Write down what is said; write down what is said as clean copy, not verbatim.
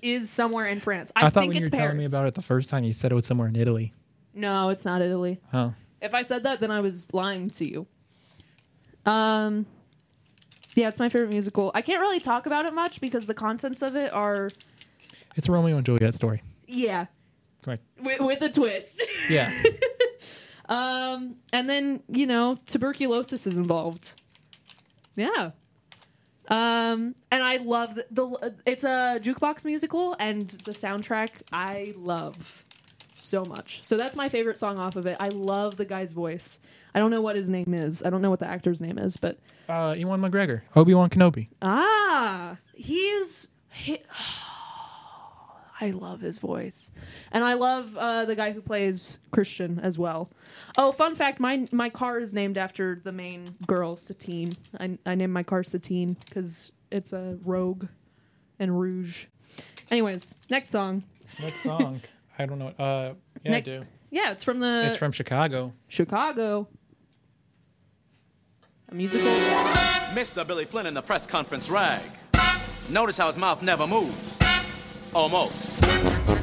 is somewhere in France. I thought think when you it's were telling Paris. me about it the first time, you said it was somewhere in Italy. No, it's not Italy. Oh. If I said that, then I was lying to you. Yeah, it's my favorite musical. I can't really talk about it much because the contents of it are... It's a Romeo and Juliet story. Yeah. Right. With a twist. Yeah. And then, tuberculosis is involved. Yeah. And I love it's a jukebox musical, and the soundtrack I love so much. So that's my favorite song off of it. I love the guy's voice. I don't know what his name is. I don't know what the actor's name is, but Ewan McGregor, Obi-Wan Kenobi. I love his voice. And I love the guy who plays Christian as well. Oh, fun fact, my car is named after the main girl, Satine. I named my car Satine because it's a rogue and rouge. Anyways, next song. Next song. I don't know. I do. Yeah, it's from Chicago. Chicago. A musical. Mr. Billy Flynn in the press conference rag. Notice how his mouth never moves. Almost.